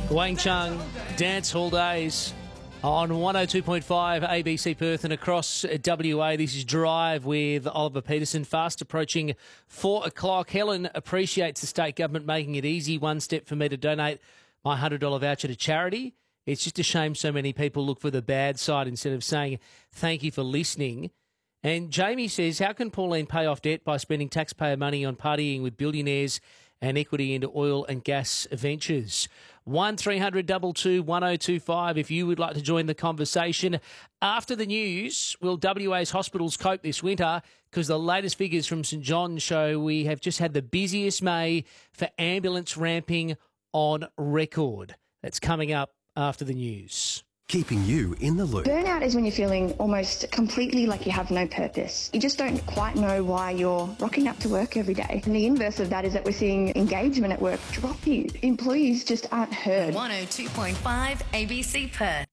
Wang Chung, Dance Hall Days on 102.5 ABC Perth and across WA. This is Drive with Oliver Peterson, fast approaching 4 o'clock. Helen appreciates the state government making it easy. One step for me to donate my $100 voucher to charity. It's just a shame so many people look for the bad side instead of saying thank you for listening. And Jamie says, how can Pauline pay off debt by spending taxpayer money on partying with billionaires and equity into oil and gas ventures? 1300 22 1025 if you would like to join the conversation. After the news, will WA's hospitals cope this winter? Because the latest figures from St John's show we have just had the busiest May for ambulance ramping on record. That's coming up after the news. Keeping you in the loop. Burnout is when you're feeling almost completely like you have no purpose. You just don't quite know why you're rocking up to work every day. And the inverse of that is that we're seeing engagement at work drop. Employees just aren't heard. 102.5 ABC Perth.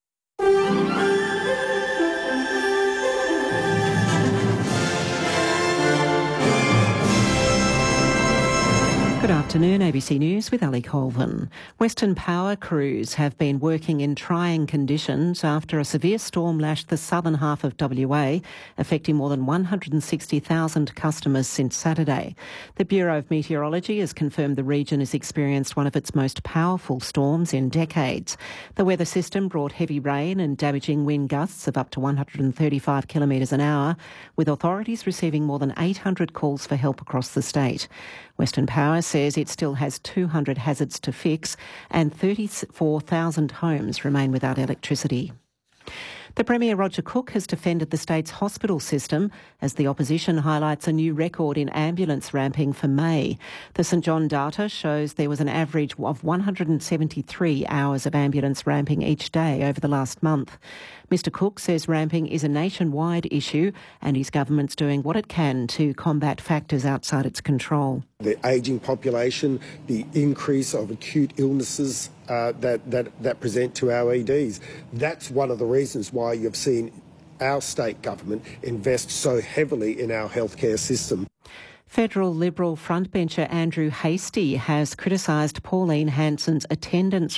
Good afternoon, ABC News with Ali Colvin. Western Power crews have been working in trying conditions after a severe storm lashed the southern half of WA, affecting more than 160,000 customers since Saturday. The Bureau of Meteorology has confirmed the region has experienced one of its most powerful storms in decades. The weather system brought heavy rain and damaging wind gusts of up to 135 kilometres an hour, with authorities receiving more than 800 calls for help across the state. Western Power says it still has 200 hazards to fix and 34,000 homes remain without electricity. The Premier Roger Cook has defended the state's hospital system as the opposition highlights a new record in ambulance ramping for May. The St John data shows there was an average of 173 hours of ambulance ramping each day over the last month. Mr Cook says ramping is a nationwide issue and his government's doing what it can to combat factors outside its control. The ageing population, the increase of acute illnesses that present to our EDs. That's one of the reasons why you've seen our state government invest so heavily in our healthcare system. Federal Liberal frontbencher Andrew Hastie has criticised Pauline Hanson's attendance